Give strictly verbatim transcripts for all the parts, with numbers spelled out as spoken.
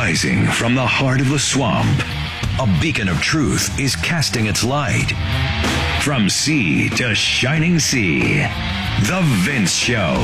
Rising from the heart of the swamp, a beacon of truth is casting its light. From sea to shining sea, The Vince Show.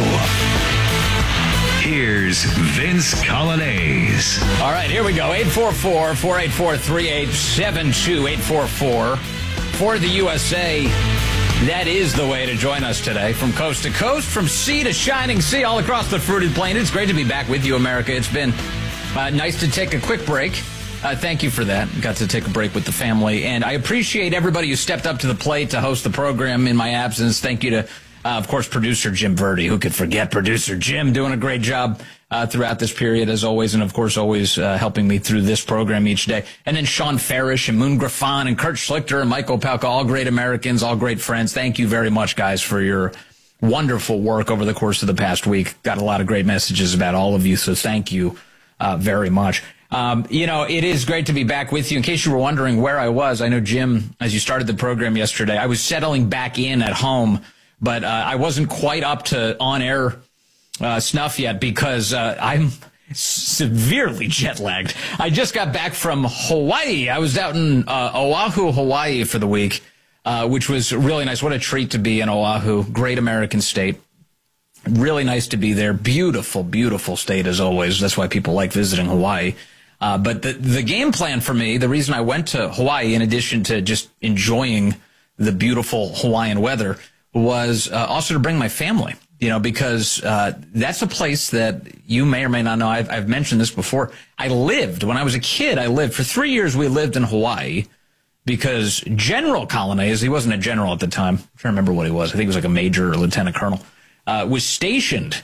Here's Vince Coglianese. All right, here we go. eight four four, four eight four, three eight seven two, eight four four. For the U S A, that is the way to join us today. From coast to coast, from sea to shining sea, all across the fruited plain. It's great to be back with you, America. It's been uh, nice to take a quick break. Uh, thank you for that. Got to take a break with the family. And I appreciate everybody who stepped up to the plate to host the program in my absence. Thank you to, uh, of course, producer Jim Verdi. Who could forget producer Jim doing a great job uh, throughout this period, as always. And, of course, always uh, helping me through this program each day. And then Sean Farish and Moon Griffon and Kurt Schlichter and Michael Palka, all great Americans, all great friends. Thank you very much, guys, for your wonderful work over the course of the past week. Got a lot of great messages about all of you, so thank you uh, very much. Um, you know, it is great to be back with you. In case you were wondering where I was, I know, Jim, as you started the program yesterday, I was settling back in at home, but uh, I wasn't quite up to on-air uh, snuff yet because uh, I'm severely jet-lagged. I just got back from Hawaii. I was out in uh, Oahu, Hawaii for the week, uh, which was really nice. What a treat to be in Oahu. Great American state. Really nice to be there. Beautiful, beautiful state as always. That's why people like visiting Hawaii. Uh, but the, the game plan for me, the reason I went to Hawaii, in addition to just enjoying the beautiful Hawaiian weather, was uh, also to bring my family, you know, because uh, that's a place that you may or may not know. I've, I've mentioned this before. I lived, when I was a kid, I lived, for three years we lived in Hawaii because General Coglianese, he wasn't a general at the time. I'm trying to remember what he was. I think he was like a major or lieutenant colonel. Uh, was stationed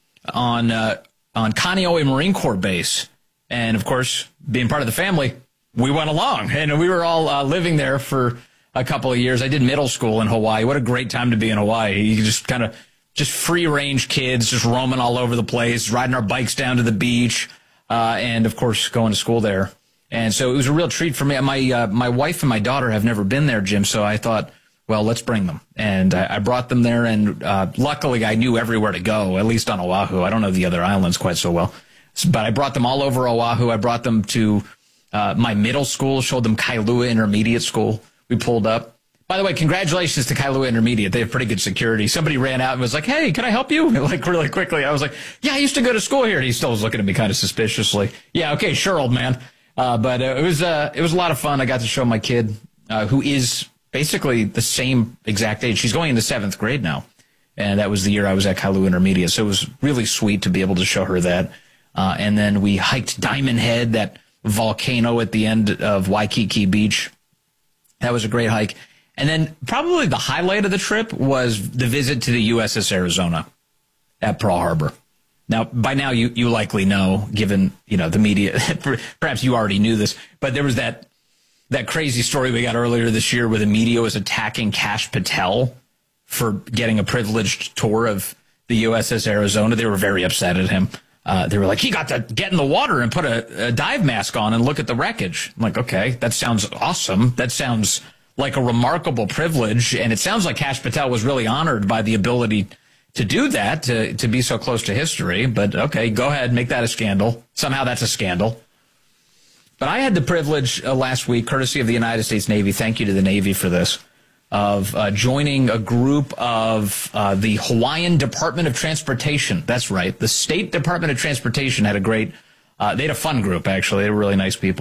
on uh, on Kaneohe Marine Corps Base. And, of course, being part of the family, we went along. And we were all uh, living there for a couple of years. I did middle school in Hawaii. What a great time to be in Hawaii. You just kind of just free-range kids, just roaming all over the place, riding our bikes down to the beach, uh, and, of course, going to school there. And so it was a real treat for me. My, uh, my wife and my daughter have never been there, Jim, so I thought, well, let's bring them. And I, I brought them there, and uh, luckily I knew everywhere to go, at least on Oahu. I don't know the other islands quite so well. But I brought them all over Oahu. I brought them to uh, my middle school, showed them Kailua Intermediate School. We pulled up. By the way, congratulations to Kailua Intermediate. They have pretty good security. Somebody ran out and was like, hey, can I help you? Like, really quickly. I was like, yeah, I used to go to school here. And he still was looking at me kind of suspiciously. Yeah, okay, sure, old man. Uh, but uh, it was uh, it was a lot of fun. I got to show my kid, uh, who is basically the same exact age. She's going into seventh grade now. And that was the year I was at Kailua Intermediate. So it was really sweet to be able to show her that. Uh, and then we hiked Diamond Head, that volcano at the end of Waikiki Beach. That was a great hike. And then probably the highlight of the trip was the visit to the U S S Arizona at Pearl Harbor. Now, by now you, you likely know, given, you know, the media, perhaps you already knew this, but there was that that crazy story we got earlier this year where the media was attacking Kash Patel for getting a privileged tour of the U S S Arizona. They were very upset at him. Uh, they were like, he got to get in the water and put a, a dive mask on and look at the wreckage. I'm like, okay, that sounds awesome. That sounds like a remarkable privilege. And it sounds like Kash Patel was really honored by the ability to do that, to, to be so close to history. But, okay, go ahead, make that a scandal. Somehow that's a scandal. But I had the privilege uh, last week, courtesy of the United States Navy, thank you to the Navy for this, of uh, joining a group of uh, the Hawaiian Department of Transportation. That's right. The State Department of Transportation had a great, uh, they had a fun group, actually. They were really nice people.